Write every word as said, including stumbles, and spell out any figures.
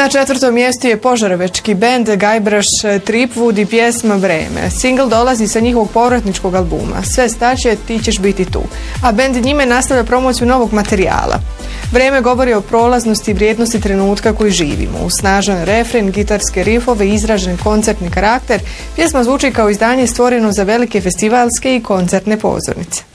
Na četvrtom mjestu je požarevački bend Guybrush Threepwood i pjesma Vreme. Singl dolazi sa njihovog povratničkog albuma Sve staće, ti ćeš biti tu, a bend njime nastavlja promociju novog materijala. Vreme govori o prolaznosti i vrijednosti trenutka koji živimo. Uz snažan refren, gitarske rifove i izražen koncertni karakter, pjesma zvuči kao izdanje stvoreno za velike festivalske i koncertne pozornice.